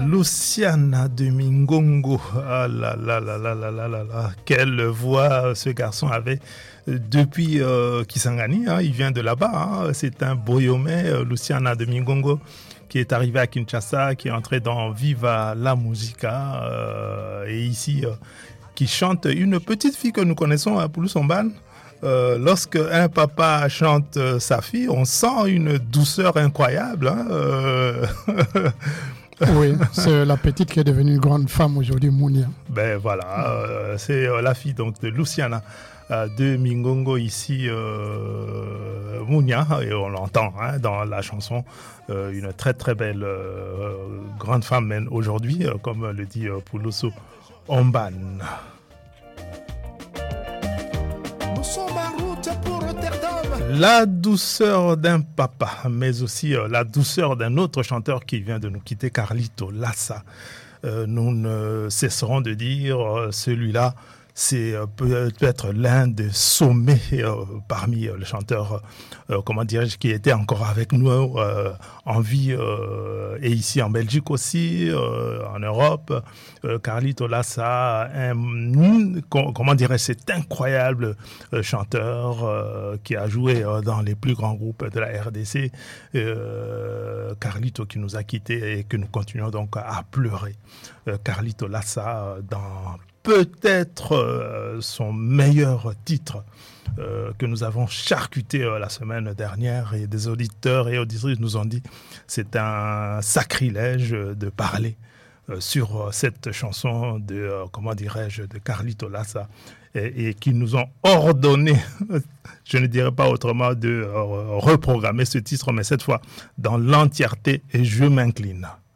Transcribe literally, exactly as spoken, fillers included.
Luciana de Mingongo, ah là là là là là là là là, quelle voix ce garçon avait depuis euh, Kisangani, hein, il vient de là-bas, hein, c'est un Boyomais, euh, Luciana de Mingongo, qui est arrivé à Kinshasa, qui est entré dans Viva la Musica, euh, et ici, euh, qui chante une petite fille que nous connaissons à Pouloussomban. Euh, lorsque un papa chante euh, sa fille, on sent une douceur incroyable. Hein, euh... Oui, c'est la petite qui est devenue une grande femme aujourd'hui, Mounia. Ben voilà, euh, c'est euh, la fille donc de Luciana euh, de Mingongo ici, euh, Mounia, et on l'entend hein, dans la chanson, euh, une très très belle euh, grande femme même aujourd'hui, euh, comme le dit euh, Pouloussou Omban. Nous sommes en route pour Rotterdam. La douceur d'un papa, mais aussi euh, la douceur d'un autre chanteur qui vient de nous quitter, Carlito Lassa. Euh, nous ne cesserons de dire euh, celui-là, c'est euh, peut-être l'un des sommets euh, parmi euh, les chanteurs, euh, comment dirais-je, qui étaient encore avec nous euh, en vie euh, et ici en Belgique aussi, euh, en Europe. Euh, Carlito Lassa, un, comment dirais-je, cet incroyable euh, chanteur euh, qui a joué euh, dans les plus grands groupes de la R D C. Euh, Carlito qui nous a quittés et que nous continuons donc à pleurer. Euh, Carlito Lassa dans peut-être euh, son meilleur titre euh, que nous avons charcuté euh, la semaine dernière, et des auditeurs et auditrices nous ont dit c'est un sacrilège de parler euh, sur euh, cette chanson de, euh, comment dirais-je, de Carlito Lassa, et, et qui nous ont ordonné, je ne dirais pas autrement, de euh, reprogrammer ce titre, mais cette fois dans l'entièreté, et je m'incline.